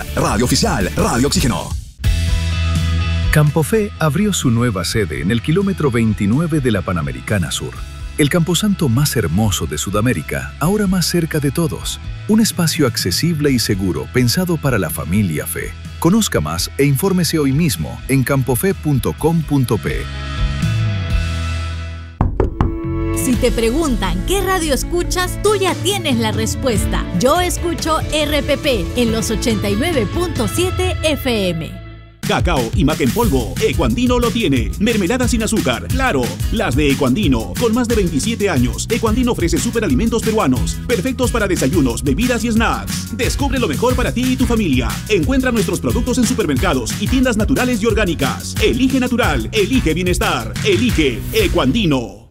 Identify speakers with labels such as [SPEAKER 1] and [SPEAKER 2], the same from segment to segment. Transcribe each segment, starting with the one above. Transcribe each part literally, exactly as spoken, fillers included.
[SPEAKER 1] Radio oficial, Radio Oxígeno.
[SPEAKER 2] Campofé abrió su nueva sede en el kilómetro veintinueve de la Panamericana Sur. El camposanto más hermoso de Sudamérica, ahora más cerca de todos. Un espacio accesible y seguro pensado para la familia Fe. Conozca más e infórmese hoy mismo en campofe punto com punto pe.
[SPEAKER 3] Si te preguntan qué radio escuchas, tú ya tienes la respuesta. Yo escucho R P P en los ochenta y nueve punto siete F M.
[SPEAKER 4] Cacao y maca en polvo, Ecuandino lo tiene. Mermelada sin azúcar, claro, las de Ecuandino. Con más de veintisiete años, Ecuandino ofrece superalimentos peruanos, perfectos para desayunos, bebidas y snacks. Descubre lo mejor para ti y tu familia. Encuentra nuestros productos en supermercados y tiendas naturales y orgánicas. Elige natural, elige bienestar, elige Ecuandino.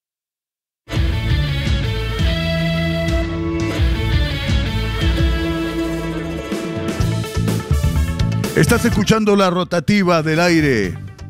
[SPEAKER 5] Estás escuchando la rotativa del aire.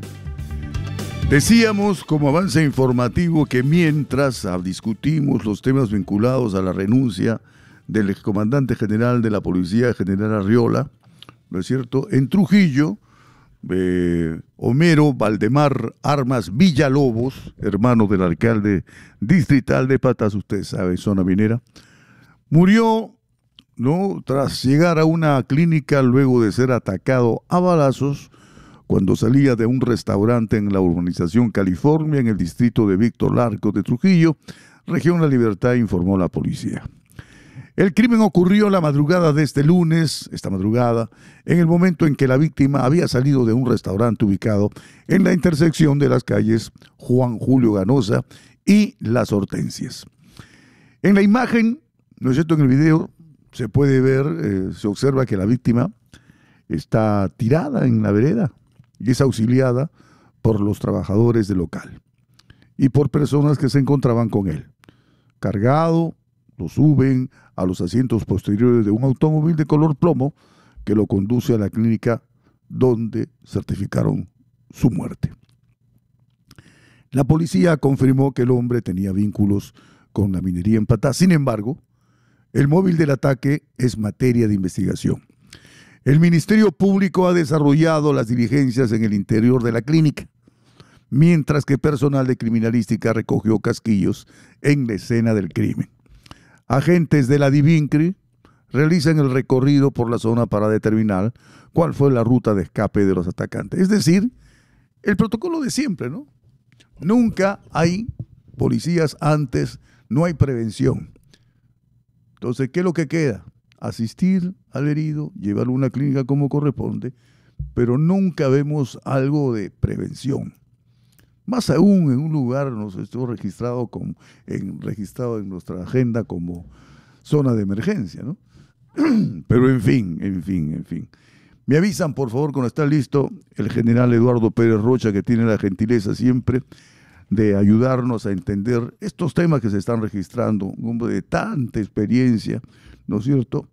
[SPEAKER 5] Decíamos como avance informativo que mientras discutimos los temas vinculados a la renuncia del excomandante general de la policía, general Arriola, ¿no es cierto? En Trujillo, eh, Homero Valdemar Armas Villalobos, hermano del alcalde distrital de Patas, usted sabe, zona minera, murió, ¿no?, tras llegar a una clínica luego de ser atacado a balazos cuando salía de un restaurante en la urbanización California, en el distrito de Víctor Larco de Trujillo, región La Libertad, informó la policía. El crimen ocurrió la madrugada de este lunes, esta madrugada, en el momento en que la víctima había salido de un restaurante ubicado en la intersección de las calles Juan Julio Ganosa y Las Hortensias. En la imagen, ¿no es cierto?, en el video, se puede ver, eh, se observa que la víctima está tirada en la vereda y es auxiliada por los trabajadores del local y por personas que se encontraban con él. Cargado, lo suben a los asientos posteriores de un automóvil de color plomo que lo conduce a la clínica donde certificaron su muerte. La policía confirmó que el hombre tenía vínculos con la minería en Patá. Sin embargo, el móvil del ataque es materia de investigación. El Ministerio Público ha desarrollado las diligencias en el interior de la clínica, mientras que personal de criminalística recogió casquillos en la escena del crimen. Agentes de la DIVINCRI realizan el recorrido por la zona para determinar cuál fue la ruta de escape de los atacantes. Es decir, el protocolo de siempre, ¿no? Nunca hay policías antes, no hay prevención. Entonces, ¿qué es lo que queda? Asistir al herido, llevarlo a una clínica como corresponde, pero nunca vemos algo de prevención. Más aún en un lugar, nos estuvo registrado, como, en, registrado en nuestra agenda como zona de emergencia, ¿no? Pero en fin, en fin, en fin. Me avisan, por favor, cuando está listo el general Eduardo Pérez Rocha, que tiene la gentileza siempre de ayudarnos a entender estos temas que se están registrando, un hombre de tanta experiencia, ¿no es cierto?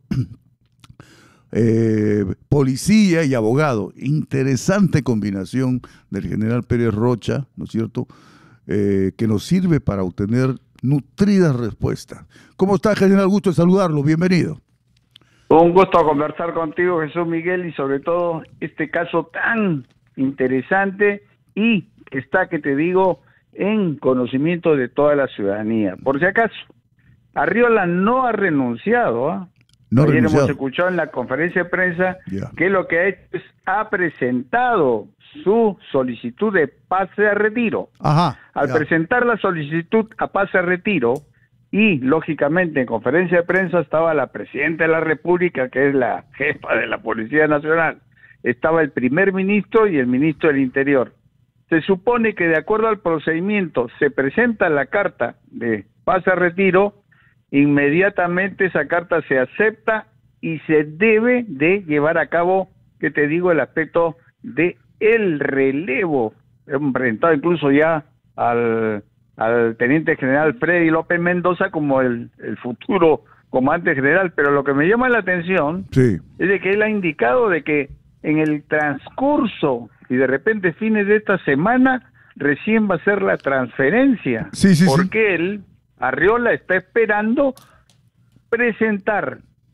[SPEAKER 5] Eh, policía y abogado, interesante combinación del general Pérez Rocha, ¿no es cierto?, eh, que nos sirve para obtener nutridas respuestas. ¿Cómo está, general? Gusto de saludarlo, bienvenido.
[SPEAKER 6] Un gusto conversar contigo, Jesús Miguel, y sobre todo este caso tan interesante y que está, que te digo, en conocimiento de toda la ciudadanía. Por si acaso, Arriola no ha renunciado, ¿eh?
[SPEAKER 5] No
[SPEAKER 6] Ayer
[SPEAKER 5] renunciado.
[SPEAKER 6] hemos escuchado en la conferencia de prensa
[SPEAKER 5] yeah.
[SPEAKER 6] que lo que ha hecho es ha presentado su solicitud de pase a retiro.
[SPEAKER 5] Ajá,
[SPEAKER 6] Al
[SPEAKER 5] yeah.
[SPEAKER 6] presentar la solicitud a pase a retiro, y lógicamente en conferencia de prensa estaba la presidenta de la República, que es la jefa de la Policía Nacional, estaba el primer ministro y el ministro del Interior. Se supone que de acuerdo al procedimiento se presenta la carta de pase a retiro, inmediatamente esa carta se acepta y se debe de llevar a cabo, que te digo, el aspecto de el relevo. Hemos presentado incluso ya al, al teniente general Freddy López Mendoza como el, el futuro comandante general, pero lo que me llama la atención
[SPEAKER 5] sí.
[SPEAKER 6] es de que él ha indicado de que en el transcurso y de repente fines de esta semana recién va a ser la transferencia,
[SPEAKER 5] sí, sí,
[SPEAKER 6] porque
[SPEAKER 5] sí.
[SPEAKER 6] él, Arriola, está esperando presentar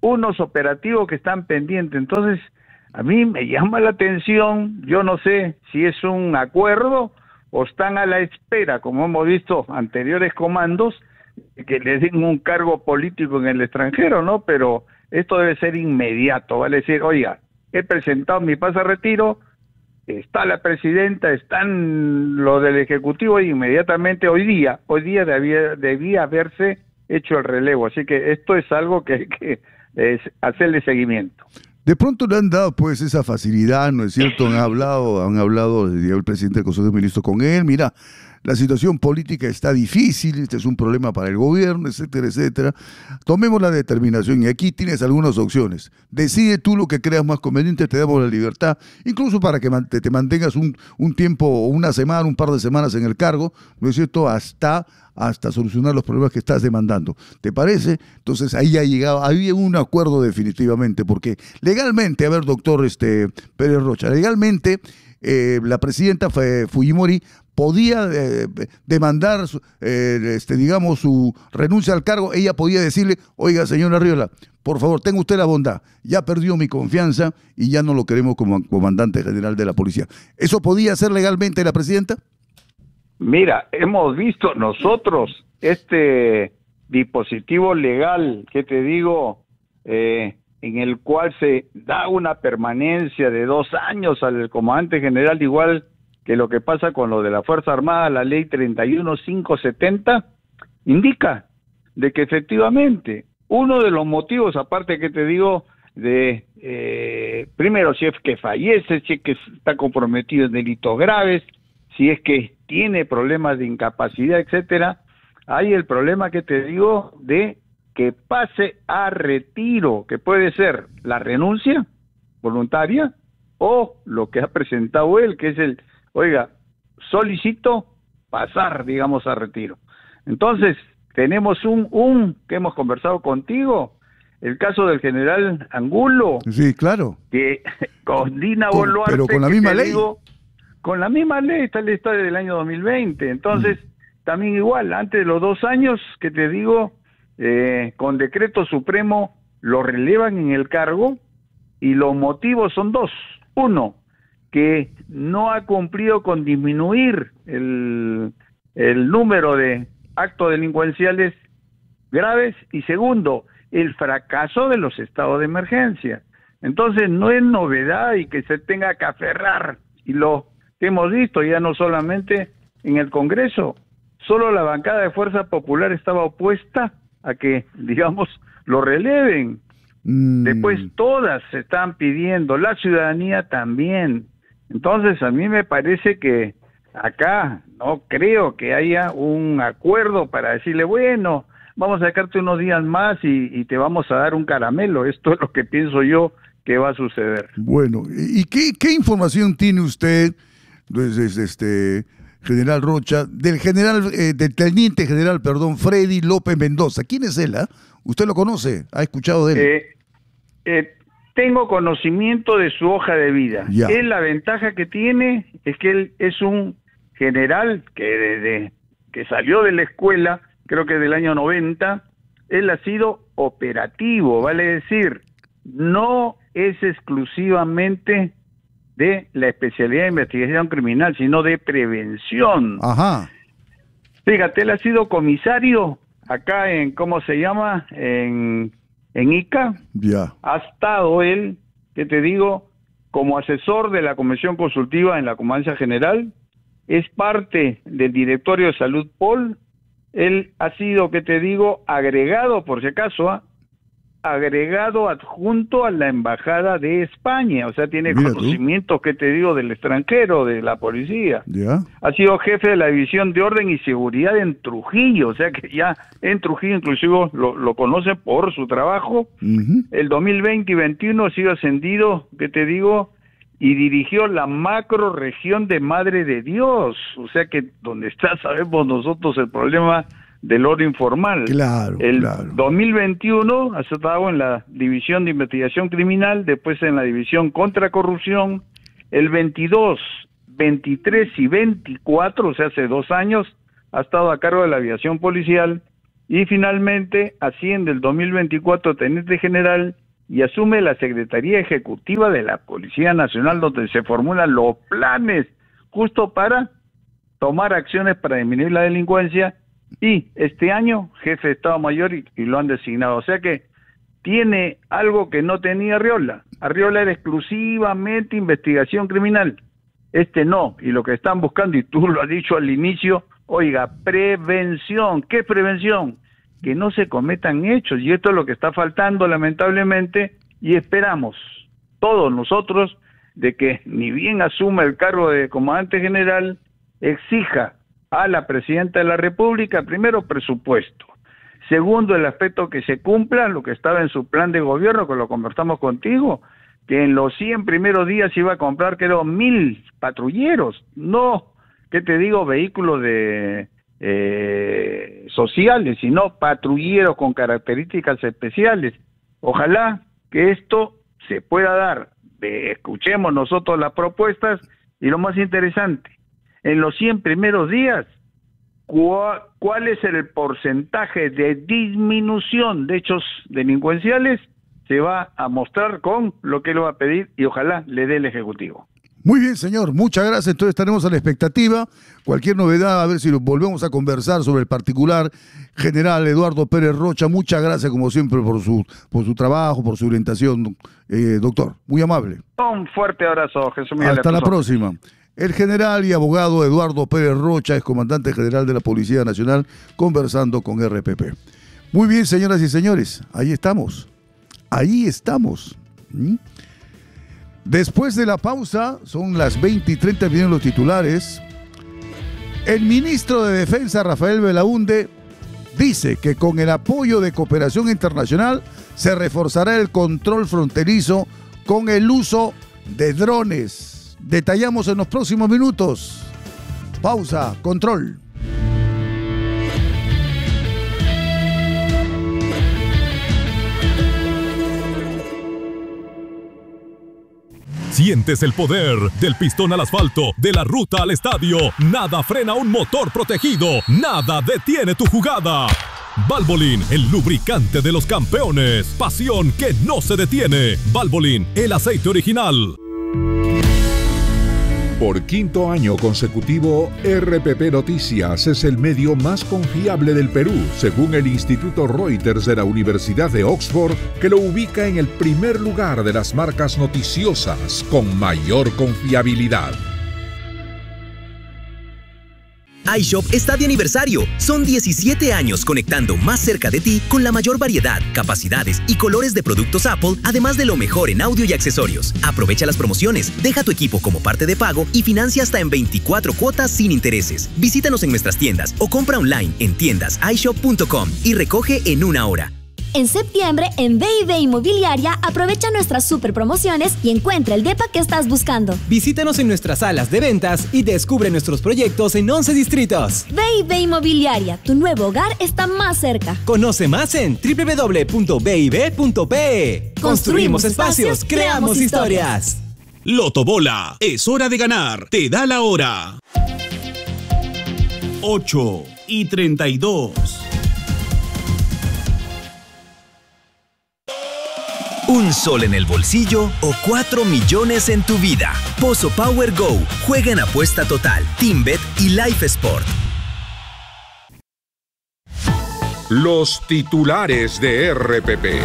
[SPEAKER 6] unos operativos que están pendientes. Entonces, a mí me llama la atención, yo no sé si es un acuerdo o están a la espera, como hemos visto anteriores comandos, que les den un cargo político en el extranjero, ¿no? Pero esto debe ser inmediato, vale decir, oiga, he presentado mi pase a retiro, está la presidenta, están los del Ejecutivo y inmediatamente hoy día, hoy día debía, debía haberse hecho el relevo, así que esto es algo que hay que es, hacerle seguimiento.
[SPEAKER 5] De pronto le han dado pues esa facilidad, ¿no es cierto? Han hablado, han hablado el presidente del Consejo de Ministros con él, mira, la situación política está difícil, este es un problema para el gobierno, etcétera, etcétera. Tomemos la determinación y aquí tienes algunas opciones. Decide tú lo que creas más conveniente, te damos la libertad, incluso para que te mantengas un, un tiempo, una semana, un par de semanas en el cargo, ¿no es cierto? Hasta, hasta solucionar los problemas que estás demandando. ¿Te parece? Entonces ahí ha llegado, había un acuerdo definitivamente, porque legalmente, a ver, doctor este, Pérez Rocha, legalmente eh, la presidenta Fujimori podía eh, demandar, eh, este, digamos, su renuncia al cargo. Ella podía decirle, oiga, señora Arriola, por favor, tenga usted la bondad, ya perdió mi confianza y ya no lo queremos como comandante general de la policía. ¿Eso podía hacer legalmente la presidenta?
[SPEAKER 6] Mira, hemos visto nosotros este dispositivo legal, que te digo, eh, en el cual se da una permanencia de dos años al comandante general, igual que lo que pasa con lo de la Fuerza Armada, la ley treinta y uno mil quinientos setenta, indica de que efectivamente uno de los motivos, aparte que te digo, de eh, primero si es que fallece, si es que está comprometido en delitos graves, si es que tiene problemas de incapacidad, etcétera, hay el problema que te digo de que pase a retiro, que puede ser la renuncia voluntaria o lo que ha presentado él, que es el oiga, solicito pasar, digamos, a retiro. Entonces, tenemos un, un, que hemos conversado contigo, el caso del general Angulo.
[SPEAKER 5] Sí, claro.
[SPEAKER 6] Que con Dina
[SPEAKER 5] con,
[SPEAKER 6] Boluarte.
[SPEAKER 5] Pero con la misma ley.
[SPEAKER 6] Digo, con la misma ley, está la historia del año dos mil veinte. Entonces, mm. también igual, antes de los dos años, que te digo, eh, con decreto supremo, lo relevan en el cargo y los motivos son dos. Uno, que no ha cumplido con disminuir el, el número de actos delincuenciales graves, y segundo, el fracaso de los estados de emergencia. Entonces no es novedad y que se tenga que aferrar, y lo que hemos visto ya no solamente en el Congreso, solo la bancada de Fuerza Popular estaba opuesta a que, digamos, lo releven. Mm. Después todas se están pidiendo, la ciudadanía también. Entonces a mí me parece que acá no creo que haya un acuerdo para decirle, bueno, vamos a sacarte unos días más y, y te vamos a dar un caramelo. Esto es lo que pienso yo que va a suceder.
[SPEAKER 5] Bueno, ¿y qué, qué información tiene usted, desde este general Rocha, del general, eh, del teniente general, perdón, Freddy López Mendoza? ¿Quién es él? ¿Ah? ¿Usted lo conoce? ¿Ha escuchado de él?
[SPEAKER 6] Eh, eh, Tengo conocimiento de su hoja de vida.
[SPEAKER 5] Ya.
[SPEAKER 6] Él, la ventaja que tiene es que él es un general que desde que salió de la escuela, creo que del año noventa, él ha sido operativo, vale decir, no es exclusivamente de la especialidad de investigación criminal, sino de prevención.
[SPEAKER 5] Ajá.
[SPEAKER 6] Fíjate, él ha sido comisario acá en, ¿cómo se llama? En... En Ica,
[SPEAKER 5] ya.
[SPEAKER 6] Ha estado él, que te digo, como asesor de la Comisión Consultiva en la Comandancia General, es parte del Directorio de Salud P O L, él ha sido, que te digo, agregado, por si acaso, ¿eh? agregado adjunto a la Embajada de España, o sea, tiene Mira conocimientos, tú. que te digo, del extranjero, de la policía.
[SPEAKER 5] ¿Ya?
[SPEAKER 6] Ha sido jefe de la División de Orden y Seguridad en Trujillo, o sea que ya en Trujillo inclusive lo, lo conoce por su trabajo. Uh-huh. El dos mil veinte y veintiuno ha sido ascendido, que te digo, y dirigió la macro región de Madre de Dios, o sea que donde está, sabemos nosotros el problema del oro informal.
[SPEAKER 5] Claro,
[SPEAKER 6] el
[SPEAKER 5] claro.
[SPEAKER 6] dos mil veintiuno ha estado en la División de Investigación Criminal, después en la División Contra Corrupción. El veintidós, veintitrés y veinticuatro, o sea, hace dos años, ha estado a cargo de la aviación policial, Y finalmente asciende el dos mil veinticuatro a teniente general y asume la Secretaría Ejecutiva de la Policía Nacional, donde se formulan los planes justo para tomar acciones para disminuir la delincuencia, y este año jefe de Estado Mayor y, y lo han designado. O sea que tiene algo que no tenía Arriola. Arriola era exclusivamente investigación criminal. Este no, y lo que están buscando, y tú lo has dicho al inicio, oiga, prevención. ¿Qué es prevención? Que no se cometan hechos, y esto es lo que está faltando lamentablemente, y esperamos todos nosotros de que ni bien asuma el cargo de comandante general, exija a la presidenta de la República, primero, presupuesto. Segundo, el aspecto que se cumpla lo que estaba en su plan de gobierno, que lo conversamos contigo, que en los cien primeros días iba a comprar, creo, mil patrulleros, no, ¿qué te digo?, vehículos de eh, sociales, sino patrulleros con características especiales. Ojalá que esto se pueda dar. Eh, escuchemos nosotros las propuestas, y lo más interesante, en los cien primeros días, ¿cuál, cuál es el porcentaje de disminución de hechos delincuenciales? Se va a mostrar con lo que él va a pedir, y ojalá le dé el Ejecutivo.
[SPEAKER 5] Muy bien, señor, muchas gracias. Entonces estaremos a la expectativa. Cualquier novedad, a ver si volvemos a conversar sobre el particular. General Eduardo Pérez Rocha, muchas gracias como siempre por su, por su trabajo, por su orientación, eh, doctor. Muy amable.
[SPEAKER 6] Un fuerte abrazo, Jesús Miguel.
[SPEAKER 5] Hasta la próxima. El general y abogado Eduardo Pérez Rocha es comandante general de la Policía Nacional, conversando con R P P. Muy bien, señoras y señores, ahí estamos. Ahí estamos. ¿Mm? Después de la pausa, son las veinte y treinta, vienen los titulares. El ministro de Defensa, Rafael Belaúnde, dice que con el apoyo de cooperación internacional se reforzará el control fronterizo con el uso de drones. Detallamos en los próximos minutos. Pausa, control.
[SPEAKER 7] Sientes el poder del pistón al asfalto, de la ruta al estadio. Nada frena un motor protegido. Nada detiene tu jugada. Valvoline, el lubricante de los campeones. Pasión que no se detiene. Valvoline, el aceite original.
[SPEAKER 8] Por quinto año consecutivo, R P P Noticias es el medio más confiable del Perú, según el Instituto Reuters de la Universidad de Oxford, que lo ubica en el primer lugar de las marcas noticiosas con mayor confiabilidad.
[SPEAKER 9] iShop está de aniversario. Son diecisiete años conectando más cerca de ti con la mayor variedad, capacidades y colores de productos Apple, además de lo mejor en audio y accesorios. Aprovecha las promociones, deja tu equipo como parte de pago y financia hasta en veinticuatro cuotas sin intereses. Visítanos en nuestras tiendas o compra online en tiendas i shop punto com y recoge en una hora.
[SPEAKER 10] En septiembre, en B y B Inmobiliaria, aprovecha nuestras super promociones y encuentra el depa que estás buscando.
[SPEAKER 11] Visítanos en nuestras salas de ventas y descubre nuestros proyectos en once distritos.
[SPEAKER 10] B y B Inmobiliaria, tu nuevo hogar está más cerca.
[SPEAKER 11] Conoce más en doble u doble u doble u punto b i b punto p e. Construimos espacios, creamos historias.
[SPEAKER 4] Lotobola, es hora de ganar. Te da la hora. ocho y treinta y dos.
[SPEAKER 9] Un sol en el bolsillo o cuatro millones en tu vida. Pozo Power Go. Juega en apuesta total, TeamBet y Life Sport.
[SPEAKER 8] Los titulares de R P P.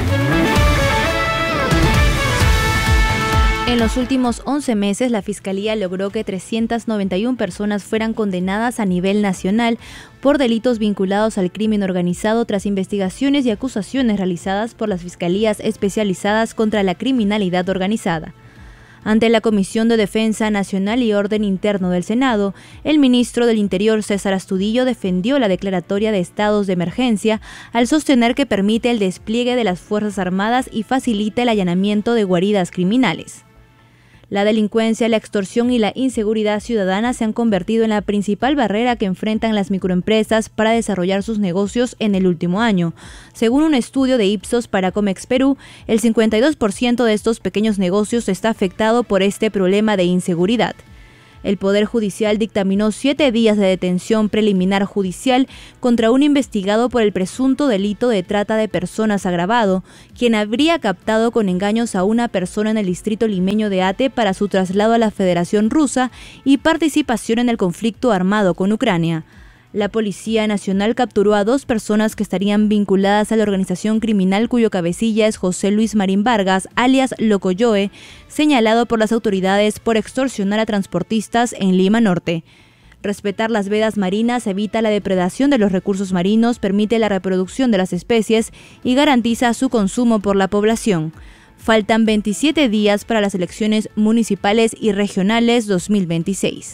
[SPEAKER 12] En los últimos once meses, la Fiscalía logró que trescientas noventa y una personas fueran condenadas a nivel nacional por delitos vinculados al crimen organizado tras investigaciones y acusaciones realizadas por las Fiscalías especializadas contra la criminalidad organizada. Ante la Comisión de Defensa Nacional y Orden Interno del Senado, el ministro del Interior, César Astudillo, defendió la declaratoria de estados de emergencia al sostener que permite el despliegue de las Fuerzas Armadas y facilita el allanamiento de guaridas criminales. La delincuencia, la extorsión y la inseguridad ciudadana se han convertido en la principal barrera que enfrentan las microempresas para desarrollar sus negocios en el último año. Según un estudio de Ipsos para Comex Perú, el cincuenta y dos por ciento de estos pequeños negocios está afectado por este problema de inseguridad. El Poder Judicial dictaminó siete días de detención preliminar judicial contra un investigado por el presunto delito de trata de personas agravado, quien habría captado con engaños a una persona en el distrito limeño de Ate para su traslado a la Federación Rusa y participación en el conflicto armado con Ucrania. La Policía Nacional capturó a dos personas que estarían vinculadas a la organización criminal cuyo cabecilla es José Luis Marín Vargas, alias Locoyoe, señalado por las autoridades por extorsionar a transportistas en Lima Norte. Respetar las vedas marinas evita la depredación de los recursos marinos, permite la reproducción de las especies y garantiza su consumo por la población. Faltan veintisiete días para las elecciones municipales y regionales dos mil veintiséis.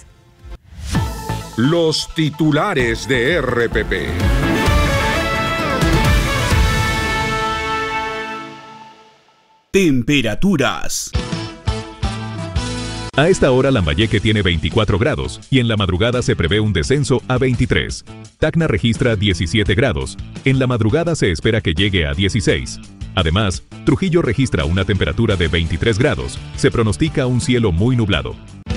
[SPEAKER 8] Los titulares de R P P.
[SPEAKER 4] Temperaturas.
[SPEAKER 7] A esta hora Lambayeque tiene veinticuatro grados y en la madrugada se prevé un descenso a veintitrés. Tacna registra diecisiete grados. En la madrugada se espera que llegue a dieciséis. Además, Trujillo registra una temperatura de veintitrés grados. Se pronostica un cielo muy nublado.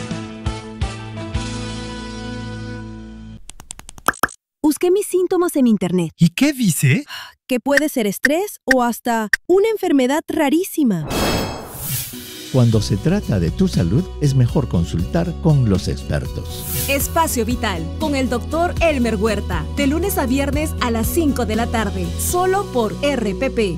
[SPEAKER 13] Busqué mis síntomas en internet.
[SPEAKER 14] ¿Y qué dice?
[SPEAKER 13] Que puede ser estrés o hasta una enfermedad rarísima.
[SPEAKER 15] Cuando se trata de tu salud, es mejor consultar con los expertos.
[SPEAKER 16] Espacio Vital, con el doctor Elmer Huerta, de lunes a viernes a las cinco de la tarde, solo por R P P.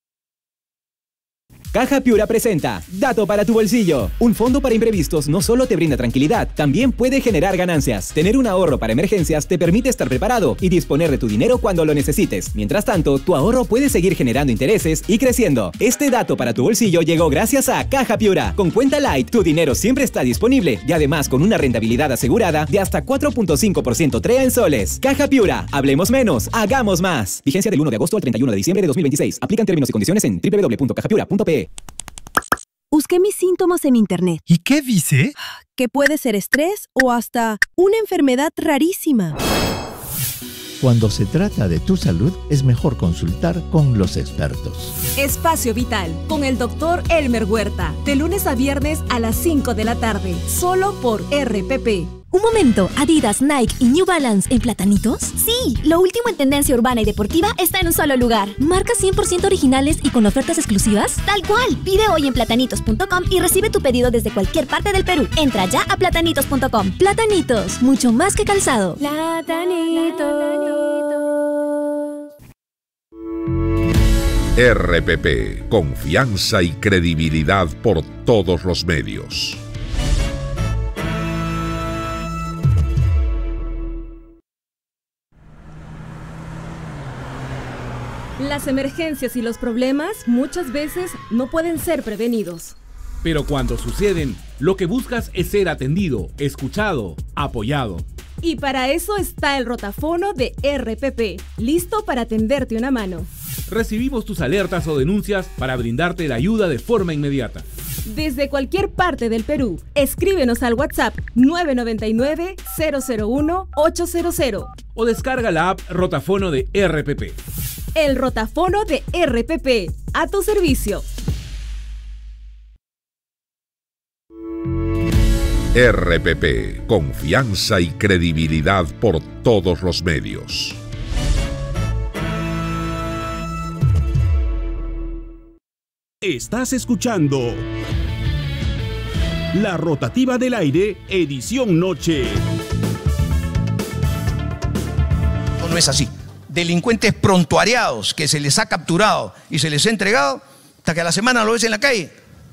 [SPEAKER 11] Caja Piura presenta Dato para tu bolsillo. Un fondo para imprevistos no solo te brinda tranquilidad, también puede generar ganancias. Tener un ahorro para emergencias te permite estar preparado y disponer de tu dinero cuando lo necesites. Mientras tanto, tu ahorro puede seguir generando intereses y creciendo. Este dato para tu bolsillo llegó gracias a Caja Piura. Con Cuenta Light, tu dinero siempre está disponible y además con una rentabilidad asegurada de hasta cuatro punto cinco por ciento TREA en soles. Caja Piura, hablemos menos, hagamos más. Vigencia del uno de agosto al treinta y uno de diciembre de dos mil veintiséis. Aplican términos y condiciones en doble u doble u doble u punto caja piura punto pe e.
[SPEAKER 13] Busqué mis síntomas en internet.
[SPEAKER 14] ¿Y qué dice?
[SPEAKER 13] Que puede ser estrés o hasta una enfermedad rarísima.
[SPEAKER 15] Cuando se trata de tu salud, es mejor consultar con los expertos.
[SPEAKER 16] Espacio Vital, con el doctor Elmer Huerta, de lunes a viernes a las cinco de la tarde, solo por R P P.
[SPEAKER 10] Un momento, Adidas, Nike y New Balance en platanitos. Sí, lo último en tendencia urbana y deportiva está en un solo lugar. Marcas cien por ciento originales y con ofertas exclusivas. Tal cual, pide hoy en platanitos punto com y recibe tu pedido desde cualquier parte del Perú. Entra ya a platanitos punto com. Platanitos, mucho más que calzado. Platanitos.
[SPEAKER 8] R P P, confianza y credibilidad por todos los medios.
[SPEAKER 16] Las emergencias y los problemas muchas veces no pueden ser prevenidos.
[SPEAKER 17] Pero cuando suceden, lo que buscas es ser atendido, escuchado, apoyado.
[SPEAKER 16] Y para eso está el rotafono de R P P, listo para tenderte una mano.
[SPEAKER 17] Recibimos tus alertas o denuncias para brindarte la ayuda de forma inmediata.
[SPEAKER 16] Desde cualquier parte del Perú, escríbenos al WhatsApp nueve nueve nueve, cero cero uno, ocho cero cero
[SPEAKER 17] o descarga la app Rotafono de R P P.
[SPEAKER 16] El rotafono de R P P, a tu servicio.
[SPEAKER 8] R P P, confianza y credibilidad por todos los medios.
[SPEAKER 4] Estás escuchando La Rotativa del Aire, edición noche.
[SPEAKER 18] No, no es así. Delincuentes prontuariados que se les ha capturado y se les ha entregado, hasta que a la semana lo ves en la calle.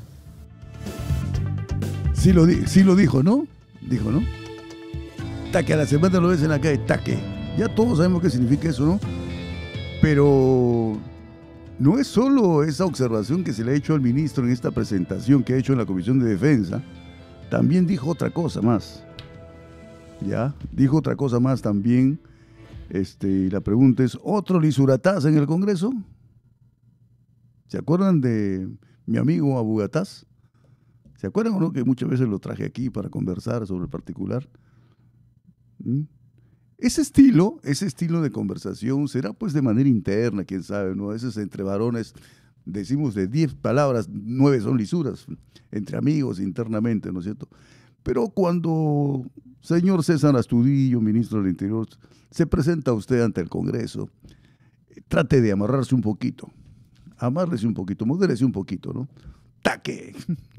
[SPEAKER 5] Sí lo, di sí lo dijo, ¿no? Dijo, ¿no? Hasta que a la semana lo ves en la calle, taque. Ya todos sabemos qué significa eso, ¿no? Pero no es solo esa observación que se le ha hecho al ministro en esta presentación que ha hecho en la Comisión de Defensa. También dijo otra cosa más. ¿Ya? Dijo otra cosa más también. Este, y la pregunta es, ¿otro Lizurataz en el Congreso? ¿Se acuerdan de mi amigo Abu Gataz? ¿Se acuerdan o no que muchas veces lo traje aquí para conversar sobre el particular? ¿Mm? Ese estilo, ese estilo de conversación será pues de manera interna, quién sabe, ¿no? A veces entre varones decimos de diez palabras, nueve son lisuras, entre amigos internamente, ¿no es cierto? Pero cuando señor César Astudillo, ministro del Interior, se presenta usted ante el Congreso, trate de amarrarse un poquito, amárrese un poquito, modérese un poquito, ¿no? ¡Taque!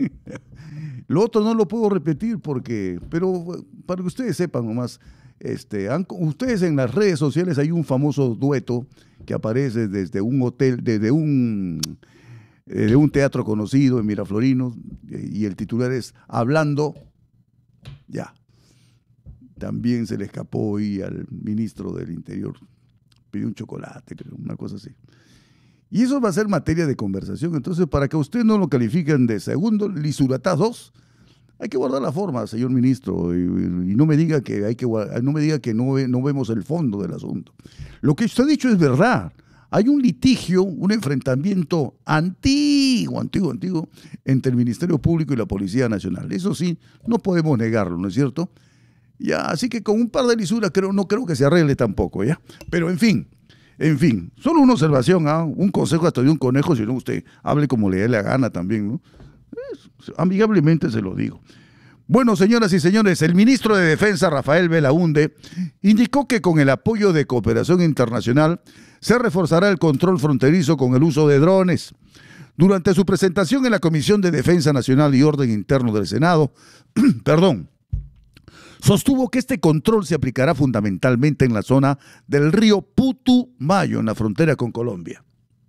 [SPEAKER 5] Lo otro no lo puedo repetir porque, pero para que ustedes sepan nomás, este, han, ustedes en las redes sociales hay un famoso dueto que aparece desde un hotel, desde un, eh, de un teatro conocido en Miraflorinos, y el titular es Hablando, ya. También se le escapó hoy al ministro del Interior, pidió un chocolate, creo, una cosa así. Y eso va a ser materia de conversación. Entonces, para que usted no lo califiquen de segundo lisuratazos, hay que guardar la forma, señor ministro, y, y no me diga que hay que no me diga que no, no vemos el fondo del asunto. Lo que usted ha dicho es verdad. Hay un litigio, un enfrentamiento antiguo, antiguo, antiguo, entre el Ministerio Público y la Policía Nacional. Eso sí, no podemos negarlo, ¿no es cierto? Ya, así que con un par de lisuras creo, no creo que se arregle tampoco, ¿ya? Pero en fin. En fin, solo una observación, ¿eh? Un consejo hasta de un conejo, si no usted hable como le dé la gana también, ¿no? Es, amigablemente se lo digo. Bueno, señoras y señores, el ministro de Defensa, Rafael Belaúnde, indicó que con el apoyo de cooperación internacional se reforzará el control fronterizo con el uso de drones. Durante su presentación en la Comisión de Defensa Nacional y Orden Interno del Senado, perdón, sostuvo que este control se aplicará fundamentalmente en la zona del río Putumayo, en la frontera con Colombia.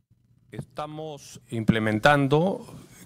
[SPEAKER 14] Estamos implementando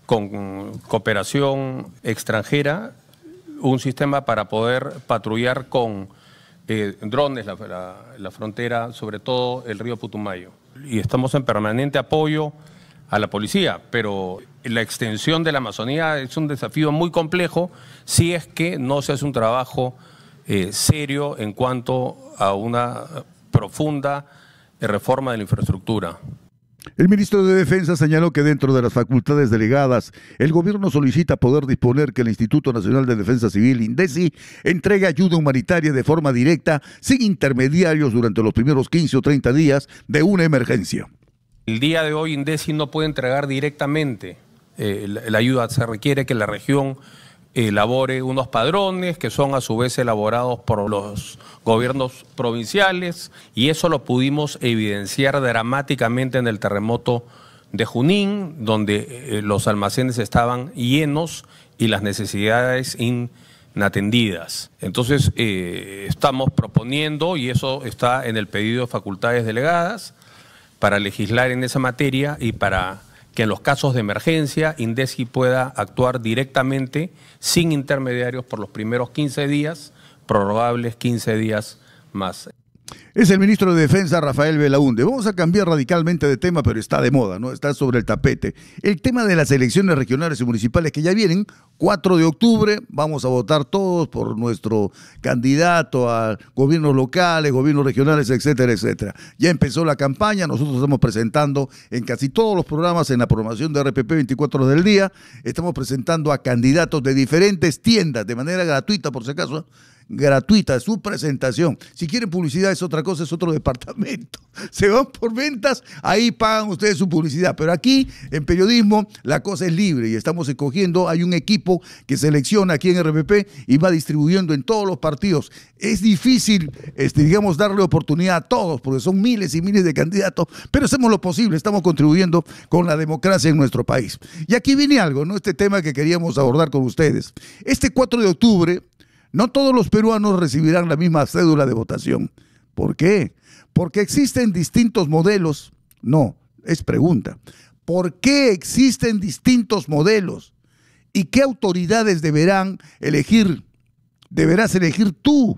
[SPEAKER 14] con cooperación extranjera un sistema para poder patrullar con eh, drones la, la, la frontera, sobre todo el río Putumayo. Y estamos en permanente apoyo a la policía, pero la extensión de la Amazonía es un desafío muy complejo si es que no se hace un trabajo eh, serio en cuanto a una profunda eh, reforma de la infraestructura.
[SPEAKER 5] El ministro de Defensa señaló que dentro de las facultades delegadas, el gobierno solicita poder disponer que el Instituto Nacional de Defensa Civil, INDECI, entregue ayuda humanitaria de forma directa, sin intermediarios, durante los primeros quince o treinta días de una emergencia.
[SPEAKER 14] El día de hoy INDECI no puede entregar directamente eh, la, la ayuda. Se requiere que la región elabore unos padrones que son a su vez elaborados por los gobiernos provinciales, y eso lo pudimos evidenciar dramáticamente en el terremoto de Junín, donde eh, los almacenes estaban llenos y las necesidades inatendidas. Entonces eh, estamos proponiendo, y eso está en el pedido de facultades delegadas, para legislar en esa materia y para que en los casos de emergencia INDECI pueda actuar directamente sin intermediarios por los primeros quince días, prorrogables quince días más.
[SPEAKER 5] Es el ministro de Defensa, Rafael Belaúnde. Vamos a cambiar radicalmente de tema, pero está de moda, ¿no? Está sobre el tapete. El tema de las elecciones regionales y municipales que ya vienen, cuatro de octubre, vamos a votar todos por nuestro candidato a gobiernos locales, gobiernos regionales, etcétera, etcétera. Ya empezó la campaña, nosotros estamos presentando en casi todos los programas, en la programación de R P P veinticuatro horas del día, estamos presentando a candidatos de diferentes tiendas, de manera gratuita, por si acaso, gratuita su presentación. Si quieren publicidad es otra cosa, es otro departamento. Se van por ventas, ahí pagan ustedes su publicidad. Pero aquí, en periodismo, la cosa es libre y estamos escogiendo, hay un equipo que selecciona aquí en R P P y va distribuyendo en todos los partidos. Es difícil, este, digamos, darle oportunidad a todos, porque son miles y miles de candidatos, pero hacemos lo posible, estamos contribuyendo con la democracia en nuestro país. Y aquí viene algo, ¿no? Este tema que queríamos abordar con ustedes. Este cuatro de octubre, no todos los peruanos recibirán la misma cédula de votación. ¿Por qué? ¿Porque existen distintos modelos? No, es pregunta. ¿Por qué existen distintos modelos? ¿Y qué autoridades deberán elegir? Deberás elegir tú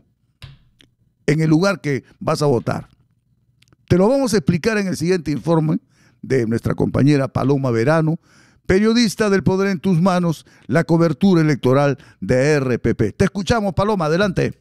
[SPEAKER 5] en el lugar que vas a votar. Te lo vamos a explicar en el siguiente informe de nuestra compañera Paloma Verano, periodista del Poder en tus Manos, la cobertura electoral de R P P. Te escuchamos, Paloma, adelante.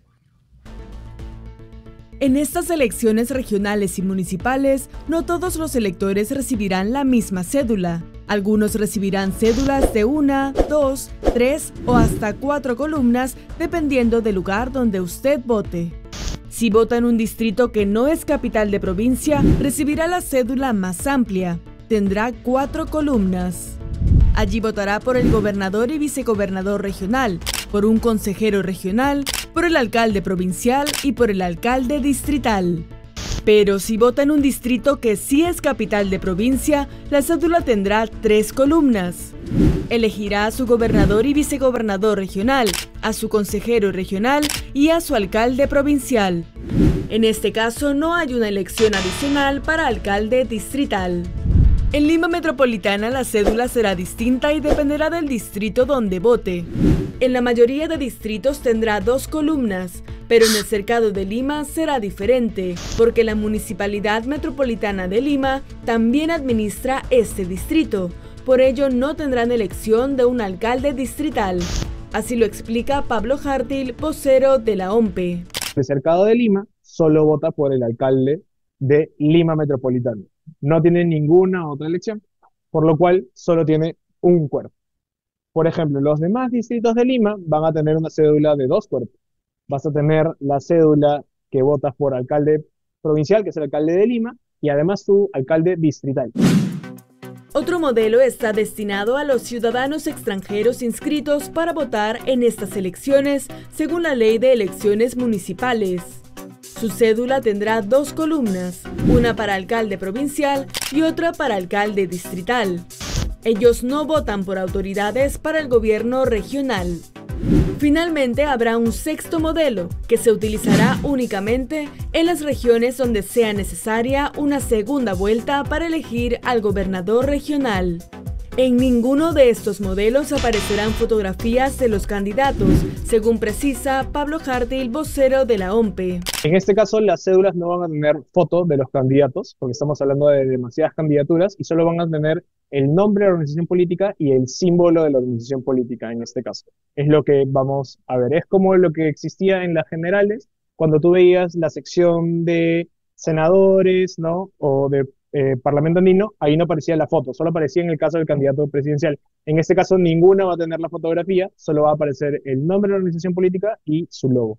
[SPEAKER 16] En estas elecciones regionales y municipales, no todos los electores recibirán la misma cédula. Algunos recibirán cédulas de una, dos, tres o hasta cuatro columnas, dependiendo del lugar donde usted vote. Si vota en un distrito que no es capital de provincia, recibirá la cédula más amplia. Tendrá cuatro columnas. Allí votará por el gobernador y vicegobernador regional, por un consejero regional, por el alcalde provincial y por el alcalde distrital. Pero si vota en un distrito que sí es capital de provincia, la cédula tendrá tres columnas. Elegirá a su gobernador y vicegobernador regional, a su consejero regional y a su alcalde provincial. En este caso no hay una elección adicional para alcalde distrital. En Lima Metropolitana la cédula será distinta y dependerá del distrito donde vote. En la mayoría de distritos tendrá dos columnas, pero en el Cercado de Lima será diferente, porque la Municipalidad Metropolitana de Lima también administra este distrito. Por ello no tendrán elección de un alcalde distrital. Así lo explica Pablo Jártil, vocero de la O M P E.
[SPEAKER 19] El Cercado de Lima solo vota por el alcalde de Lima Metropolitana. No tiene ninguna otra elección, por lo cual solo tiene un cuerpo. Por ejemplo, los demás distritos de Lima van a tener una cédula de dos cuerpos. Vas a tener la cédula que votas por alcalde provincial, que es el alcalde de Lima, y además tu alcalde distrital.
[SPEAKER 16] Otro modelo está destinado a los ciudadanos extranjeros inscritos para votar en estas elecciones, según la Ley de Elecciones Municipales. Su cédula tendrá dos columnas, una para alcalde provincial y otra para alcalde distrital. Ellos no votan por autoridades para el gobierno regional. Finalmente habrá un sexto modelo que se utilizará únicamente en las regiones donde sea necesaria una segunda vuelta para elegir al gobernador regional. En ninguno de estos modelos aparecerán fotografías de los candidatos, según precisa Pablo Jártil, vocero de la O M P E.
[SPEAKER 19] En este caso, las cédulas no van a tener fotos de los candidatos, porque estamos hablando de demasiadas candidaturas, y solo van a tener el nombre de la organización política y el símbolo de la organización política en este caso. Es lo que vamos a ver. Es como lo que existía en las generales, cuando tú veías la sección de senadores, ¿no? O de Eh, Parlamento andino, ahí no aparecía la foto, solo aparecía en el caso del candidato presidencial. En este caso ninguna va a tener la fotografía, solo va a aparecer el nombre de la organización política y su logo.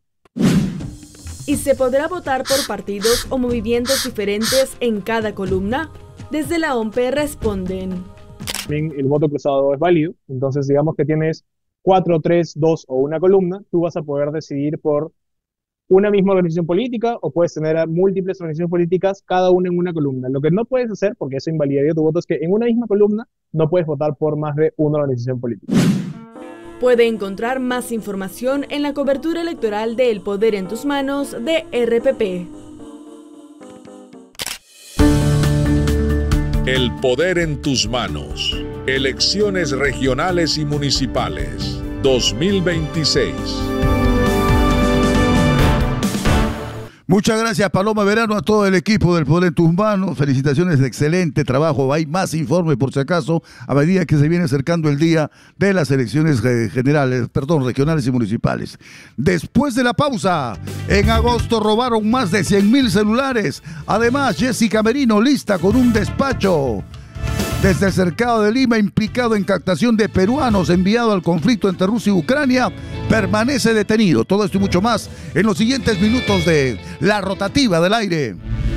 [SPEAKER 16] ¿Y se podrá votar por partidos o movimientos diferentes en cada columna? Desde la O M P E responden.
[SPEAKER 19] También el voto cruzado es válido, entonces digamos que tienes cuatro, tres, dos o una columna, tú vas a poder decidir por una misma organización política o puedes tener a múltiples organizaciones políticas, cada una en una columna. Lo que no puedes hacer, porque eso invalidaría tu voto, es que en una misma columna no puedes votar por más de una organización política.
[SPEAKER 16] Puede encontrar más información en la cobertura electoral de El Poder en tus Manos de R P P.
[SPEAKER 8] El Poder en tus Manos. Elecciones regionales y municipales dos mil veintiséis.
[SPEAKER 5] Muchas gracias, Paloma Verano, a todo el equipo del Poder en tus Manos. Felicitaciones, excelente trabajo. Hay más informe, por si acaso, a medida que se viene acercando el día de las elecciones generales, perdón, regionales y municipales. Después de la pausa, en agosto robaron más de cien mil celulares. Además, Jessica Merino lista con un despacho desde el Cercado de Lima, implicado en captación de peruanos enviado al conflicto entre Rusia y Ucrania, permanece detenido. Todo esto y mucho más en los siguientes minutos de La Rotativa del Aire.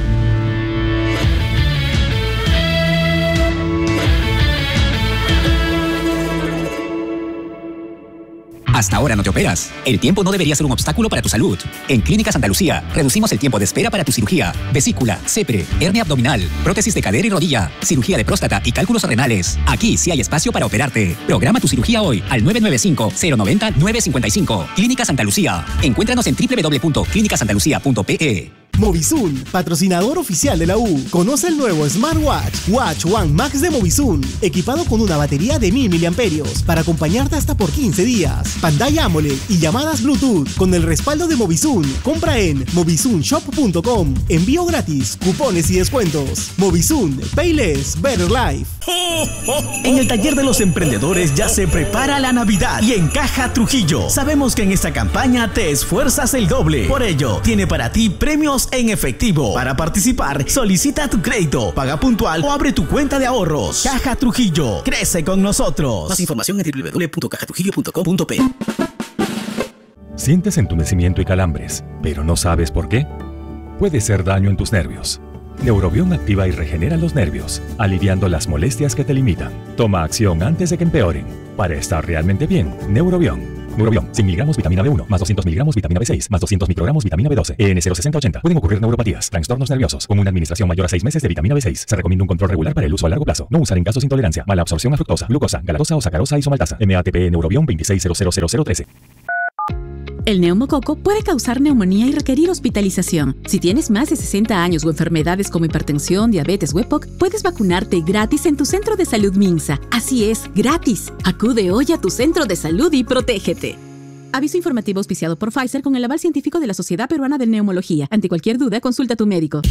[SPEAKER 20] Hasta ahora no te operas. El tiempo no debería ser un obstáculo para tu salud. En Clínica Santa Lucía reducimos el tiempo de espera para tu cirugía, vesícula, cepre, hernia abdominal, prótesis de cadera y rodilla, cirugía de próstata y cálculos renales. Aquí sí hay espacio para operarte. Programa tu cirugía hoy al nueve nueve cinco, cero nueve cero, nueve cinco cinco. Clínica Santa Lucía. Encuéntranos en doble u doble u doble u punto clínica santa lucía punto pe e.
[SPEAKER 21] Movisun, patrocinador oficial de la U. Conoce el nuevo Smartwatch Watch One Max de Movisun, equipado con una batería de mil miliamperios para acompañarte hasta por quince días. Pantalla AMOLED y llamadas Bluetooth con el respaldo de Movisun. Compra en movisun shop punto com. Envío gratis, cupones y descuentos. Movisun, Payless, Better Life.
[SPEAKER 22] En el taller de los emprendedores ya se prepara la Navidad y en Caja Trujillo sabemos que en esta campaña te esfuerzas el doble. Por ello, tiene para ti premios en efectivo. Para participar, solicita tu crédito, paga puntual o abre tu cuenta de ahorros. Caja Trujillo, crece con nosotros.
[SPEAKER 20] Más información en doble u doble u doble u punto caja trujillo punto com punto pe.
[SPEAKER 23] Sientes entumecimiento y calambres, pero no sabes por qué. Puede ser daño en tus nervios. Neurobión activa y regenera los nervios, aliviando las molestias que te limitan. Toma acción antes de que empeoren. Para estar realmente bien, Neurobión. Neurobión, cien miligramos vitamina B uno, más doscientos miligramos vitamina B seis, más doscientos microgramos vitamina B doce. E N cero sesenta ochenta. Pueden ocurrir neuropatías, trastornos nerviosos. Con una administración mayor a seis meses de vitamina B seis. Se recomienda un control regular para el uso a largo plazo. No usar en casos de intolerancia, mala absorción a fructosa, glucosa, galactosa o sacarosa isomaltasa. M A T P Neurobión veintiséis cero cero cero cero trece.
[SPEAKER 1] El neumococo puede causar neumonía y requerir hospitalización. Si tienes más de sesenta años o enfermedades como hipertensión, diabetes o E P O C, puedes vacunarte gratis en tu centro de salud Minsa. Así es, gratis. Acude hoy a tu centro de salud y protégete. Aviso informativo auspiciado por Pfizer con el aval científico de la Sociedad Peruana de Neumología. Ante cualquier duda, consulta a tu médico.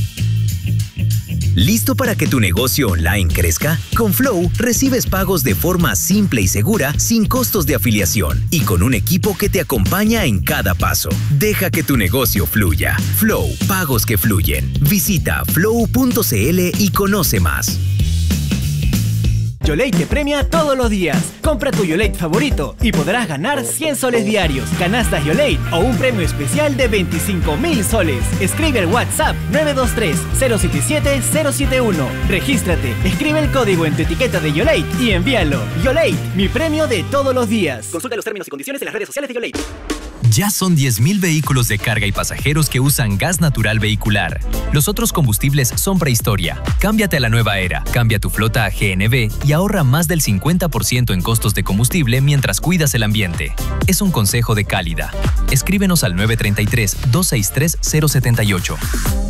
[SPEAKER 9] ¿Listo para que tu negocio online crezca? Con Flow recibes pagos de forma simple y segura, sin costos de afiliación y con un equipo que te acompaña en cada paso. Deja que tu negocio fluya. Flow, pagos que fluyen. Visita flow punto c l y conoce más.
[SPEAKER 2] YoLate te premia todos los días. Compra tu YoLate favorito y podrás ganar cien soles diarios, canastas YoLate o un premio especial de veinticinco mil soles. Escribe al WhatsApp nueve dos tres cero siete siete cero siete uno. Regístrate, escribe el código en tu etiqueta de YoLate y envíalo. YoLate, mi premio de todos los días. Consulta los términos y condiciones en las redes sociales de YoLate.
[SPEAKER 3] Ya son diez mil vehículos de carga y pasajeros que usan gas natural vehicular. Los otros combustibles son prehistoria. Cámbiate a la nueva era. Cambia tu flota a G N V y ahorra más del cincuenta por ciento en costos de combustible mientras cuidas el ambiente. Es un consejo de Cálida. Escríbenos al nueve tres tres dos seis tres cero siete ocho.